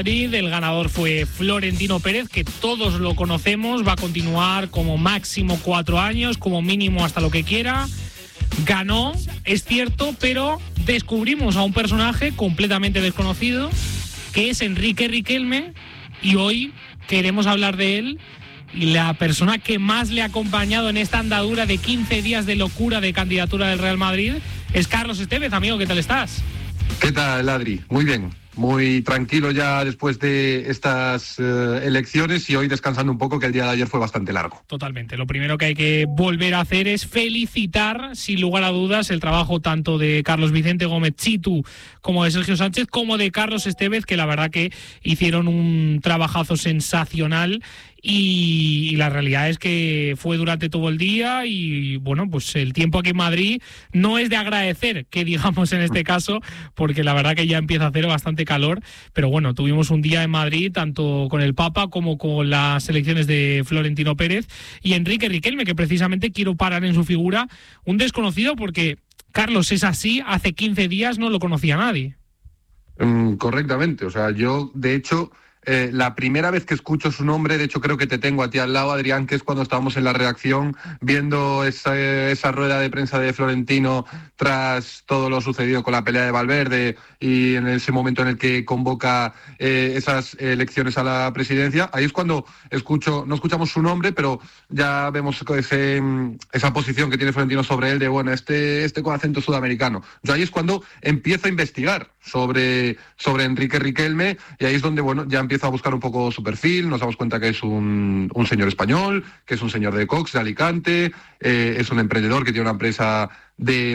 El ganador fue Florentino Pérez, que todos lo conocemos, va a continuar como máximo 4 años, como mínimo hasta lo que quiera. Ganó, es cierto, pero descubrimos a un personaje completamente desconocido, que es Enrique Riquelme, y hoy queremos hablar de él. Y la persona que más le ha acompañado en esta andadura de 15 días de locura de candidatura del Real Madrid es Carlos Estévez. Amigo, ¿qué tal estás? ¿Qué tal, Adri? Muy bien. Muy tranquilo ya después de estas elecciones y hoy descansando un poco, que el día de ayer fue bastante largo. Totalmente. Lo primero que hay que volver a hacer es felicitar, sin lugar a dudas, el trabajo tanto de Carlos Vicente Gómez Chitu como de Sergio Sánchez, como de Carlos Estévez, que la verdad que hicieron un trabajazo sensacional. Y la realidad es que fue durante todo el día y bueno, pues el tiempo aquí en Madrid no es de agradecer, que digamos en este caso, porque la verdad que ya empieza a hacer bastante calor, pero bueno, tuvimos un día en Madrid tanto con el Papa como con las elecciones de Florentino Pérez y Enrique Riquelme, que precisamente quiero parar en su figura, un desconocido porque Carlos es así, hace 15 días no lo conocía nadie. Correctamente, o sea, yo de hecho... la primera vez que escucho su nombre, de hecho creo que te tengo a ti al lado, Adrián, que es cuando estábamos en la redacción viendo esa rueda de prensa de Florentino tras todo lo sucedido con la pelea de Valverde y en ese momento en el que convoca esas elecciones a la presidencia. Ahí es cuando no escuchamos su nombre, pero ya vemos esa posición que tiene Florentino sobre él de, bueno, este con acento sudamericano. Yo ahí es cuando empiezo a investigar sobre Enrique Riquelme y ahí es donde, bueno, ya empiezo a buscar un poco su perfil, nos damos cuenta que es un señor español, que es un señor de Cox, de Alicante, es un emprendedor que tiene una empresa de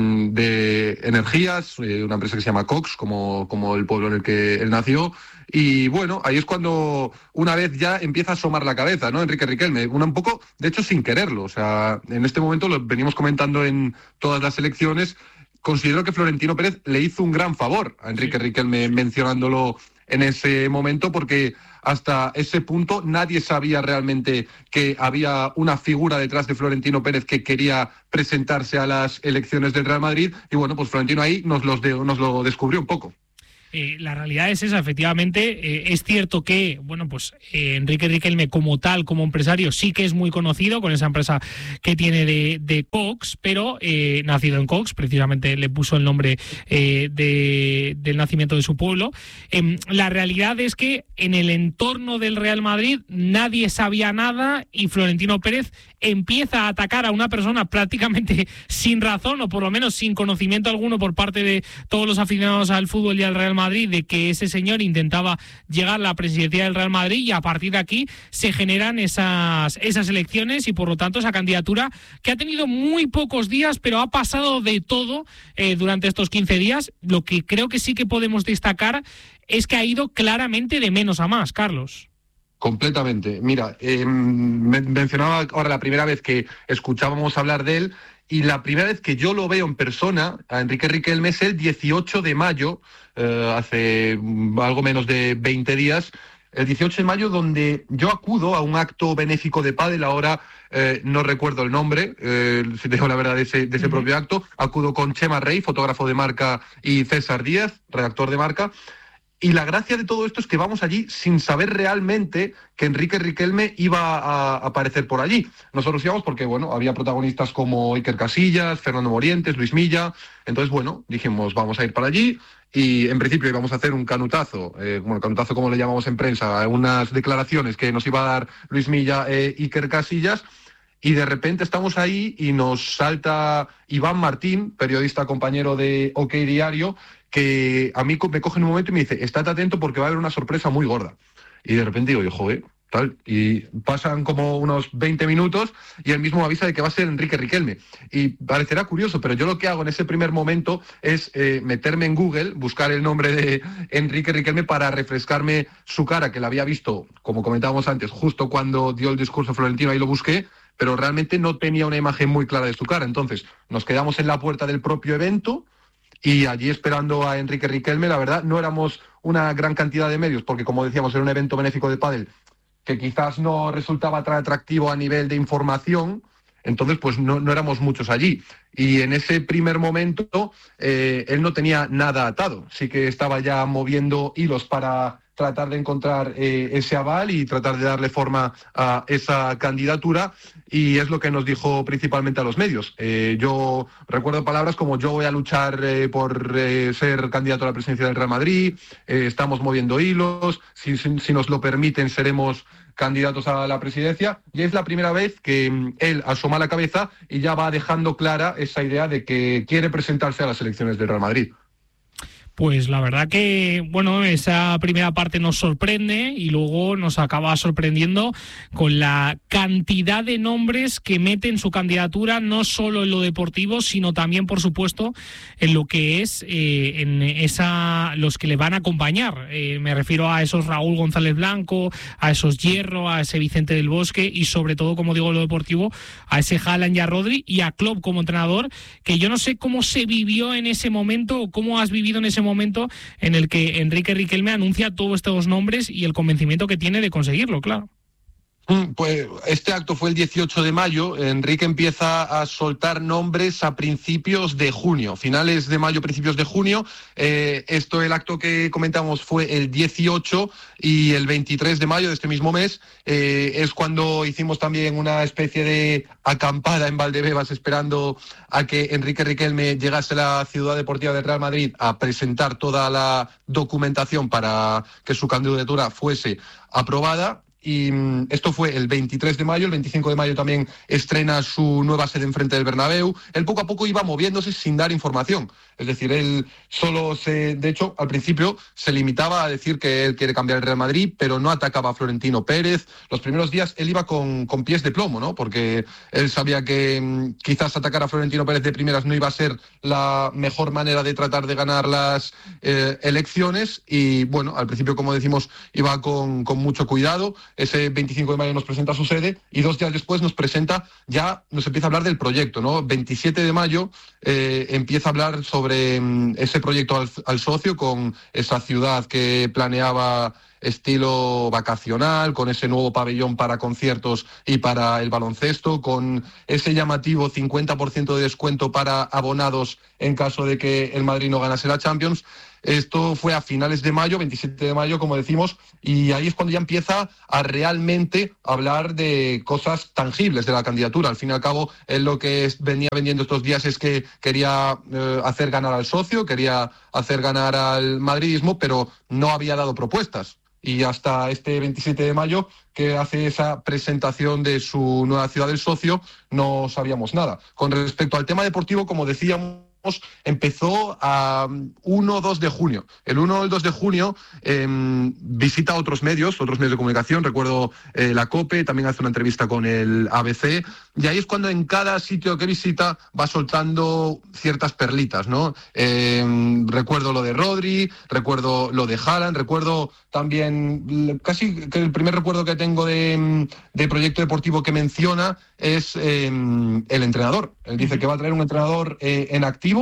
energías, una empresa que se llama Cox, como el pueblo en el que él nació. Y bueno, ahí es cuando una vez ya empieza a asomar la cabeza, ¿no? Enrique Riquelme, un poco, de hecho, sin quererlo. O sea, en este momento lo venimos comentando en todas las elecciones. Considero que Florentino Pérez le hizo un gran favor a Enrique Riquelme mencionándolo en ese momento, porque hasta ese punto nadie sabía realmente que había una figura detrás de Florentino Pérez que quería presentarse a las elecciones del Real Madrid y bueno, pues Florentino ahí nos lo descubrió un poco. La realidad es esa, efectivamente. Es cierto que, bueno, pues Enrique Riquelme como tal, como empresario, sí que es muy conocido con esa empresa que tiene de Cox, pero nacido en Cox, precisamente le puso el nombre del nacimiento de su pueblo. La realidad es que en el entorno del Real Madrid nadie sabía nada y Florentino Pérez empieza a atacar a una persona prácticamente sin razón o por lo menos sin conocimiento alguno por parte de todos los aficionados al fútbol y al Real Madrid de que ese señor intentaba llegar a la presidencia del Real Madrid y a partir de aquí se generan esas elecciones y por lo tanto esa candidatura que ha tenido muy pocos días pero ha pasado de todo durante estos 15 días. Lo que creo que sí que podemos destacar es que ha ido claramente de menos a más, Carlos. Completamente. Mira, mencionaba ahora la primera vez que escuchábamos hablar de él y la primera vez que yo lo veo en persona a Enrique Riquelme es el 18 de mayo, hace algo menos de 20 días, el 18 de mayo, donde yo acudo a un acto benéfico de pádel, ahora no recuerdo el nombre, si te digo la verdad, de ese propio acto, acudo con Chema Rey, fotógrafo de Marca, y César Díaz, redactor de Marca. Y la gracia de todo esto es que vamos allí sin saber realmente que Enrique Riquelme iba a aparecer por allí. Nosotros íbamos porque, bueno, había protagonistas como Iker Casillas, Fernando Morientes, Luis Milla. Entonces, bueno, dijimos, vamos a ir para allí. Y en principio íbamos a hacer un canutazo, canutazo como le llamamos en prensa, unas declaraciones que nos iba a dar Luis Milla e Iker Casillas. Y de repente estamos ahí y nos salta Iván Martín, periodista compañero de OK Diario, que a mí me coge en un momento y me dice, estate atento porque va a haber una sorpresa muy gorda. Y de repente digo, joder, tal. Y pasan como unos 20 minutos y él mismo me avisa de que va a ser Enrique Riquelme. Y parecerá curioso, pero yo lo que hago en ese primer momento es meterme en Google, buscar el nombre de Enrique Riquelme para refrescarme su cara, que la había visto, como comentábamos antes, justo cuando dio el discurso Florentino, ahí lo busqué, pero realmente no tenía una imagen muy clara de su cara. Entonces nos quedamos en la puerta del propio evento y allí esperando a Enrique Riquelme. La verdad, no éramos una gran cantidad de medios, porque como decíamos, era un evento benéfico de pádel que quizás no resultaba tan atractivo a nivel de información, entonces pues no éramos muchos allí. Y en ese primer momento él no tenía nada atado, sí que estaba ya moviendo hilos para tratar de encontrar ese aval y tratar de darle forma a esa candidatura, y es lo que nos dijo principalmente a los medios. Yo recuerdo palabras como: yo voy a luchar por ser candidato a la presidencia del Real Madrid, estamos moviendo hilos, si nos lo permiten seremos candidatos a la presidencia, y es la primera vez que él asoma la cabeza y ya va dejando clara esa idea de que quiere presentarse a las elecciones del Real Madrid. Pues la verdad que, bueno, esa primera parte nos sorprende y luego nos acaba sorprendiendo con la cantidad de nombres que mete en su candidatura, no solo en lo deportivo, sino también, por supuesto, en lo que es los que le van a acompañar. Me refiero a esos Raúl González Blanco, a esos Hierro, a ese Vicente del Bosque y, sobre todo, como digo, en lo deportivo, a ese Haaland y a Rodri y a Klopp como entrenador, que yo no sé cómo se vivió en ese momento o cómo has vivido en ese momento en el que Enrique Riquelme anuncia todos estos nombres y el convencimiento que tiene de conseguirlo, claro. Pues este acto fue el 18 de mayo. Enrique empieza a soltar nombres a principios de junio, finales de mayo, principios de junio. El acto que comentamos fue el 18, y el 23 de mayo de este mismo mes es cuando hicimos también una especie de acampada en Valdebebas esperando a que Enrique Riquelme llegase a la Ciudad Deportiva del Real Madrid a presentar toda la documentación para que su candidatura fuese aprobada. Y esto fue el 23 de mayo, el 25 de mayo también estrena su nueva sede enfrente del Bernabéu. Él poco a poco iba moviéndose sin dar información. Es decir, él de hecho, al principio se limitaba a decir que él quiere cambiar el Real Madrid, pero no atacaba a Florentino Pérez. Los primeros días él iba con pies de plomo, ¿no? Porque él sabía que quizás atacar a Florentino Pérez de primeras no iba a ser la mejor manera de tratar de ganar las elecciones. Y bueno, al principio, como decimos, iba con mucho cuidado. Ese 25 de mayo nos presenta su sede y 2 días después nos empieza a hablar del proyecto, ¿no? 27 de mayo empieza a hablar sobre ese proyecto al socio, con esa ciudad que planeaba estilo vacacional, con ese nuevo pabellón para conciertos y para el baloncesto, con ese llamativo 50% de descuento para abonados en caso de que el Madrid no ganase la Champions. Esto fue a finales de mayo, 27 de mayo, como decimos, y ahí es cuando ya empieza a realmente hablar de cosas tangibles de la candidatura. Al fin y al cabo, él lo que venía vendiendo estos días es que quería hacer ganar al socio, quería hacer ganar al madridismo, pero no había dado propuestas. Y hasta este 27 de mayo, que hace esa presentación de su nueva ciudad del socio, no sabíamos nada. Con respecto al tema deportivo, como decíamos, empezó a 1 o 2 de junio. El 1 o el 2 de junio visita otros medios de comunicación. Recuerdo la COPE, también hace una entrevista con el ABC, y ahí es cuando en cada sitio que visita va soltando ciertas perlitas, ¿no? Recuerdo lo de Rodri, recuerdo lo de Haaland, recuerdo también, casi que el primer recuerdo que tengo de proyecto deportivo que menciona es el entrenador. Él dice que va a traer un entrenador en activo,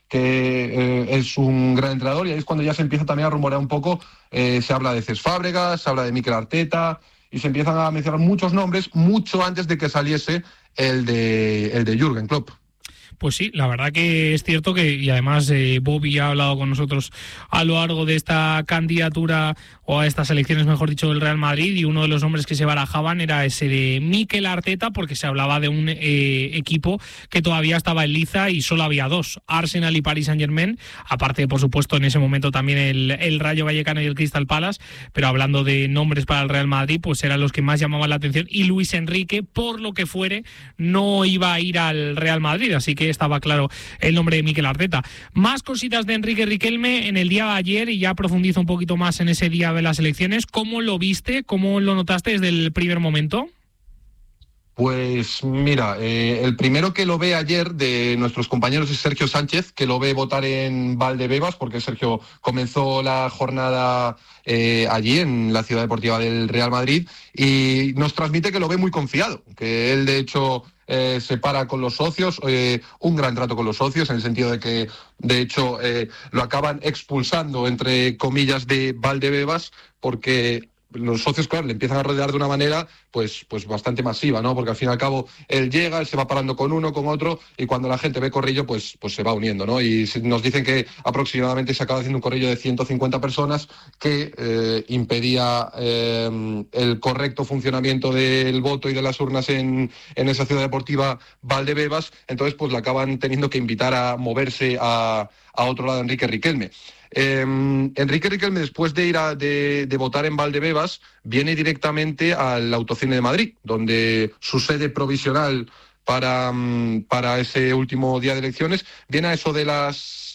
que es un gran entrenador, y ahí es cuando ya se empieza también a rumorear un poco. Se habla de Cesc Fábregas, se habla de Mikel Arteta, y se empiezan a mencionar muchos nombres mucho antes de que saliese el de Jürgen Klopp. Pues sí, la verdad que es cierto que, y además Bobby ha hablado con nosotros a lo largo de esta candidatura, o a estas elecciones, mejor dicho, del Real Madrid, y uno de los nombres que se barajaban era ese de Mikel Arteta, porque se hablaba de un equipo que todavía estaba en liza y solo había 2, Arsenal y Paris Saint-Germain, aparte, por supuesto, en ese momento también el Rayo Vallecano y el Crystal Palace, pero hablando de nombres para el Real Madrid, pues eran los que más llamaban la atención, y Luis Enrique, por lo que fuere, no iba a ir al Real Madrid, así que estaba claro el nombre de Mikel Arteta. Más cositas de Enrique Riquelme en el día de ayer, y ya profundizo un poquito más en ese día de las elecciones. ¿Cómo lo viste? ¿Cómo lo notaste desde el primer momento? Pues mira, el primero que lo ve ayer de nuestros compañeros es Sergio Sánchez, que lo ve votar en Valdebebas, porque Sergio comenzó la jornada allí en la Ciudad Deportiva del Real Madrid, y nos transmite que lo ve muy confiado, que él de hecho se para con los socios, un gran trato con los socios, en el sentido de que de hecho lo acaban expulsando, entre comillas, de Valdebebas, porque los socios, claro, le empiezan a rodear de una manera pues bastante masiva, ¿no? Porque al fin y al cabo él llega, él se va parando con uno, con otro, y cuando la gente ve corrillo, pues se va uniendo, ¿no? Y nos dicen que aproximadamente se acaba haciendo un corrillo de 150 personas que impedía el correcto funcionamiento del voto y de las urnas en esa ciudad deportiva Valdebebas. Entonces, pues le acaban teniendo que invitar a moverse a otro lado, Enrique Riquelme. Enrique Riquelme, después de ir de votar en Valdebebas, viene directamente al Autocine de Madrid, donde su sede provisional para ese último día de elecciones viene a eso de las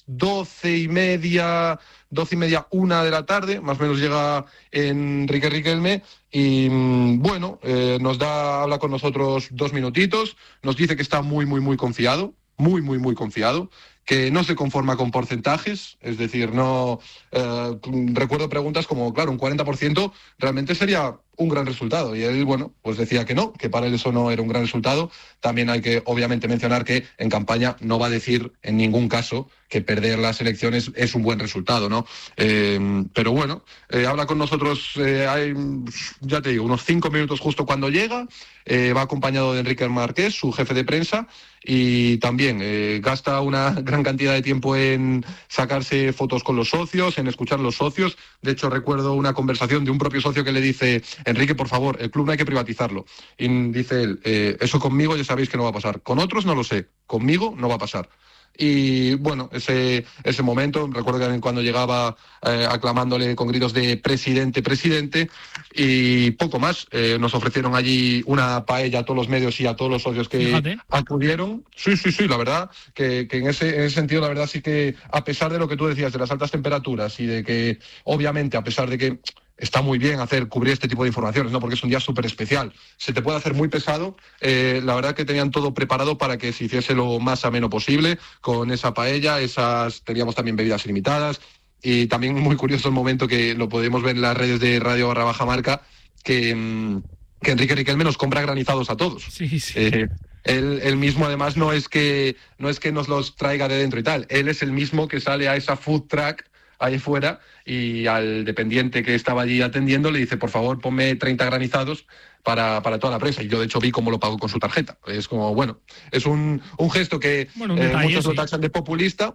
12:30, 1 de la tarde, más o menos llega Enrique Riquelme y habla con nosotros 2 minutitos, nos dice que está muy, muy, muy confiado, muy confiado, que no se conforma con porcentajes, es decir, no recuerdo preguntas como, claro, un 40% realmente sería un gran resultado, y él, pues decía que no, que para él eso no era un gran resultado. También hay que, obviamente, mencionar que en campaña no va a decir en ningún caso que perder las elecciones es un buen resultado, ¿no? Pero bueno, habla con nosotros, hay, ya te digo, unos 5 minutos justo cuando llega, va acompañado de Enrique Marqués, su jefe de prensa, y también gasta una gran cantidad de tiempo en sacarse fotos con los socios, en escuchar a los socios. De hecho, recuerdo una conversación de un propio socio que le dice: Enrique, por favor, el club no hay que privatizarlo. Y dice él, eso conmigo ya sabéis que no va a pasar. Con otros no lo sé, conmigo no va a pasar. Y bueno, ese momento, recuerdo que cuando llegaba aclamándole con gritos de presidente, presidente, y poco más. Nos ofrecieron allí una paella a todos los medios y a todos los socios que acudieron. Sí, la verdad que en ese sentido, la verdad sí que, a pesar de lo que tú decías, de las altas temperaturas y de que, obviamente, a pesar de que está muy bien cubrir este tipo de informaciones, ¿no? Porque es un día súper especial. Se te puede hacer muy pesado. La verdad que tenían todo preparado para que se hiciese lo más ameno posible, con esa paella, teníamos también bebidas ilimitadas, y también muy curioso el momento que lo podemos ver en las redes de Radio _Marca, que Enrique Riquelme nos compra granizados a todos. Sí. Él mismo, además, no es que nos los traiga de dentro y tal. Él es el mismo que sale a esa food truck ahí fuera, y al dependiente que estaba allí atendiendo le dice: por favor, ponme 30 granizados para toda la prensa. Y yo, de hecho, vi cómo lo pagó con su tarjeta. Es como, es un gesto que muchos lo tachan de populista,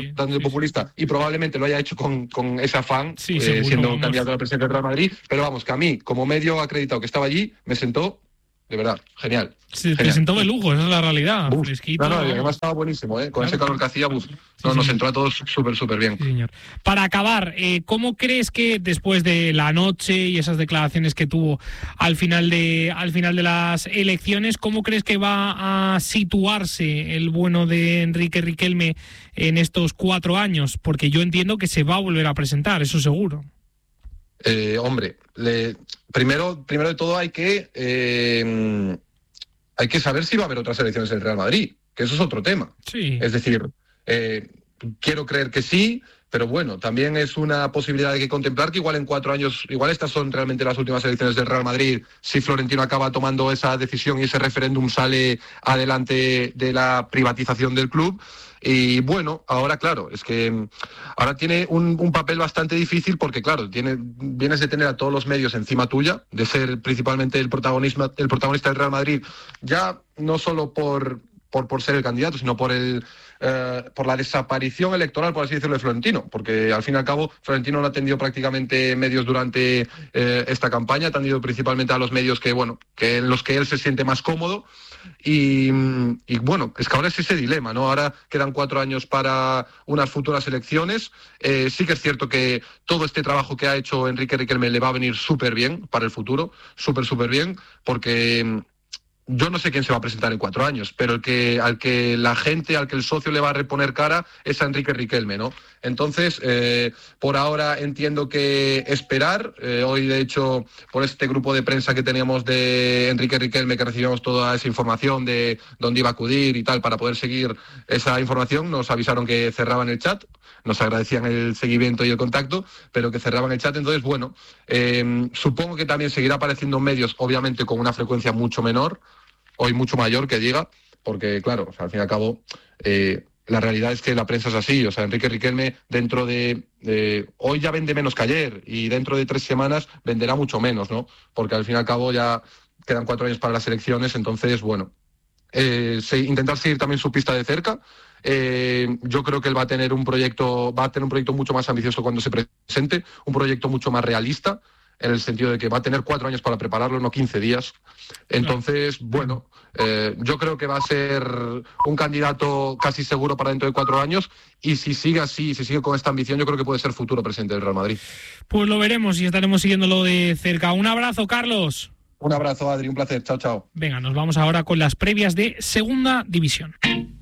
y probablemente lo haya hecho con ese afán, siendo candidato a la presidencia del Real Madrid. Pero vamos, que a mí, como medio acreditado que estaba allí, me sentó de verdad, genial. Se presentó de lujo, esa es la realidad. Fresquito. No, además estaba buenísimo, con ese calor que hacía, nos entró a todos súper bien. Sí, señor. Para acabar, ¿cómo crees que después de la noche y esas declaraciones que tuvo al final de las elecciones, cómo crees que va a situarse el bueno de Enrique Riquelme en estos 4 años? Porque yo entiendo que se va a volver a presentar, eso seguro. Primero de todo hay que saber si va a haber otras elecciones en el Real Madrid, que eso es otro tema. Sí. Es decir, quiero creer que sí, pero bueno, también es una posibilidad de que contemplar que igual en 4 años, igual estas son realmente las últimas elecciones del Real Madrid, si Florentino acaba tomando esa decisión y ese referéndum sale adelante de la privatización del club. Y bueno, ahora claro, es que ahora tiene un papel bastante difícil porque claro, vienes de tener a todos los medios encima tuya, de ser principalmente el protagonista del Real Madrid, ya no solo por ser el candidato, sino por la desaparición electoral, por así decirlo, de Florentino, porque al fin y al cabo Florentino no ha atendido prácticamente medios durante esta campaña, ha atendido principalmente a los medios en los que él se siente más cómodo. Y bueno, es que ahora es ese dilema, ¿no? Ahora quedan 4 años para unas futuras elecciones. Sí que es cierto que todo este trabajo que ha hecho Enrique Riquelme le va a venir súper bien para el futuro, súper bien, porque yo no sé quién se va a presentar en 4 años, pero al que el socio le va a reponer cara es a Enrique Riquelme, ¿no? Entonces, por ahora entiendo que esperar. Hoy, de hecho, por este grupo de prensa que teníamos de Enrique Riquelme, que recibimos toda esa información de dónde iba a acudir y tal, para poder seguir esa información, nos avisaron que cerraban el chat, nos agradecían el seguimiento y el contacto, pero que cerraban el chat. Entonces, bueno, supongo que también seguirá apareciendo en medios, obviamente con una frecuencia mucho menor, hoy mucho mayor que diga, porque claro, al fin y al cabo La realidad es que la prensa es así, o sea, Enrique Riquelme dentro de hoy ya vende menos que ayer y dentro de 3 semanas venderá mucho menos, ¿no? Porque al fin y al cabo ya quedan 4 años para las elecciones, entonces, bueno, intentar seguir también su pista de cerca. Yo creo que él va a tener un proyecto mucho más ambicioso cuando se presente, un proyecto mucho más realista, en el sentido de que va a tener 4 años para prepararlo, no 15 días. Entonces, bueno, yo creo que va a ser un candidato casi seguro para dentro de 4 años, y si sigue así, si sigue con esta ambición, yo creo que puede ser futuro presidente del Real Madrid. Pues lo veremos y estaremos siguiéndolo de cerca. Un abrazo, Carlos. Un abrazo, Adri, un placer. Chao, chao. Venga, nos vamos ahora con las previas de Segunda División.